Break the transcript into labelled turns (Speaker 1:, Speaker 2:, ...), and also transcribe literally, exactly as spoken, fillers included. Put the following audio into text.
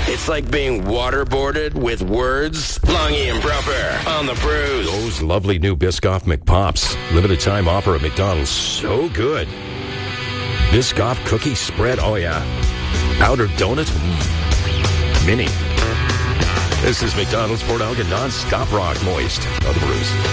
Speaker 1: It's like being waterboarded with words. Longy and Proper on the Brews.
Speaker 2: Those lovely new Biscoff McPops. Limited time offer at McDonald's. So good. Biscoff cookie spread. Oh, yeah. Powdered donut. Mm. Mini. This is McDonald's Port Elgin non-stop rock moist on the Brews.